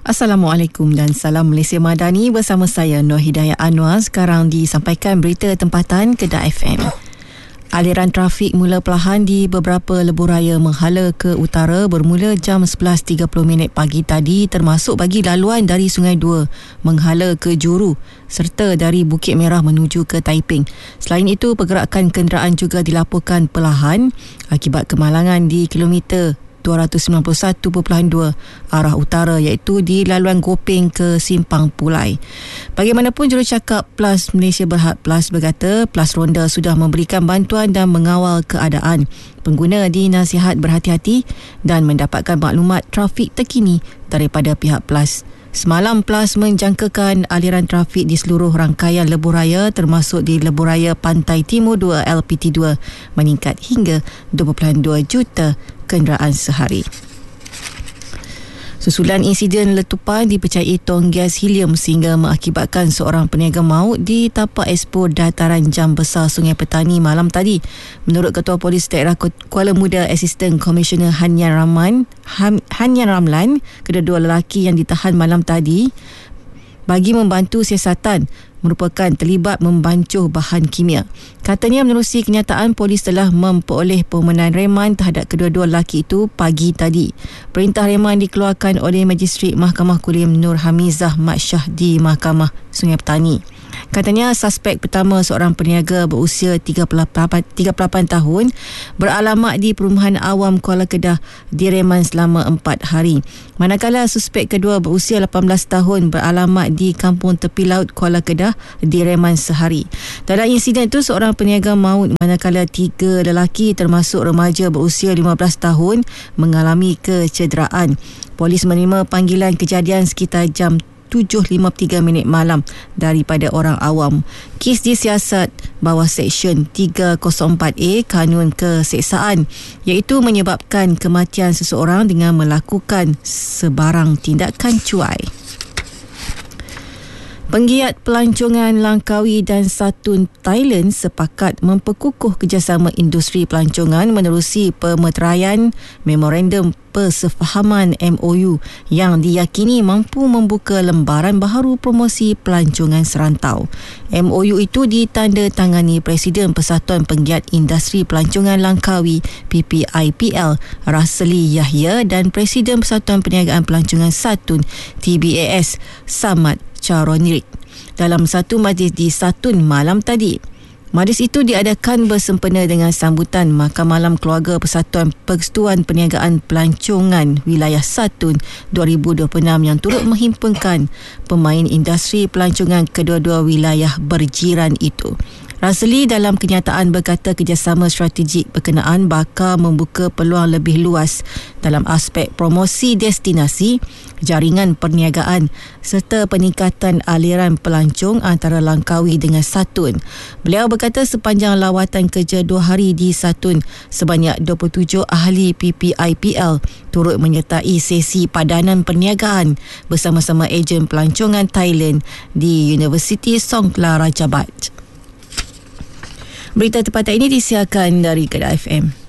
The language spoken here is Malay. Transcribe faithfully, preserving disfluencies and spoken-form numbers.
Assalamualaikum dan salam Malaysia Madani, bersama saya Nur Hidayah Anwar. Sekarang disampaikan berita tempatan Kedah F M. Aliran trafik mula perlahan di beberapa lebuh-raya menghala ke utara bermula jam sebelas tiga puluh minit pagi tadi, termasuk bagi laluan dari Sungai Dua menghala ke Juru serta dari Bukit Merah menuju ke Taiping. Selain itu, pergerakan kenderaan juga dilaporkan perlahan akibat kemalangan di kilometer dua ratus sembilan puluh satu perpuluhan dua arah utara, iaitu di laluan Gopeng ke Simpang Pulai. Bagaimanapun, jurucakap PLAS Malaysia Berhad PLAS berkata PLAS Ronda sudah memberikan bantuan dan mengawal keadaan. Pengguna dinasihat berhati-hati dan mendapatkan maklumat trafik terkini daripada pihak PLAS. Semalam, PLAS menjangkakan aliran trafik di seluruh rangkaian lebuh raya termasuk di lebuh raya Pantai Timur dua L P T dua meningkat hingga dua perpuluhan dua juta kenderaan sehari. Susulan insiden letupan dipercayai tong gas helium sehingga mengakibatkan seorang peniaga maut di tapak Expo Dataran Jam Besar Sungai Petani malam tadi. Menurut Ketua Polis Daerah Kuala Muda, Asisten Komisioner Hanyan Rahman, Han, Hanyan Ramlan, kedua-dua lelaki yang ditahan malam tadi bagi membantu siasatan merupakan terlibat membancuh bahan kimia. Katanya menerusi kenyataan, polis telah memperoleh permohonan reman terhadap kedua-dua lelaki itu pagi tadi. Perintah reman dikeluarkan oleh Magistrat Mahkamah Kulim Nur Hamizah Mat Shah di Mahkamah Sungai Petani. Katanya suspek pertama, seorang peniaga berusia tiga puluh lapan tahun beralamat di Perumahan Awam Kuala Kedah, direman selama empat hari. Manakala suspek kedua berusia lapan belas tahun beralamat di Kampung Tepi Laut Kuala Kedah, direman sehari. Dalam insiden itu, seorang peniaga maut manakala tiga lelaki termasuk remaja berusia lima belas tahun mengalami kecederaan. Polis menerima panggilan kejadian sekitar jam tujuh lima puluh tiga minit malam daripada orang awam. Kes disiasat bawah Seksyen tiga kosong empat A Kanun Keseksaan, iaitu menyebabkan kematian seseorang dengan melakukan sebarang tindakan cuai. Penggiat pelancongan Langkawi dan Satun Thailand sepakat memperkukuh kerjasama industri pelancongan menerusi pemeteraian Memorandum Persefahaman M O U yang diyakini mampu membuka lembaran baharu promosi pelancongan serantau. M O U itu ditandatangani Presiden Persatuan Penggiat Industri Pelancongan Langkawi P P I P L Rasli Yahya dan Presiden Persatuan Perniagaan Pelancongan Satun T B A S Samad Charonirik dalam satu majlis di Satun malam tadi. Majlis itu diadakan bersempena dengan sambutan Makan Malam Keluarga Persatuan Persekutuan Perniagaan Pelancongan Wilayah Satun dua ribu dua puluh enam yang turut menghimpunkan pemain industri pelancongan kedua-dua wilayah berjiran itu. Rasli dalam kenyataan berkata kerjasama strategik berkenaan bakal membuka peluang lebih luas dalam aspek promosi destinasi, jaringan perniagaan serta peningkatan aliran pelancong antara Langkawi dengan Satun. Beliau berkata sepanjang lawatan kerja dua hari di Satun, sebanyak dua puluh tujuh ahli P P I P L turut menyertai sesi padanan perniagaan bersama-sama ejen pelancongan Thailand di Universiti Songkla Rajabat. Berita tempatan ini disiarkan dari Kedah F M.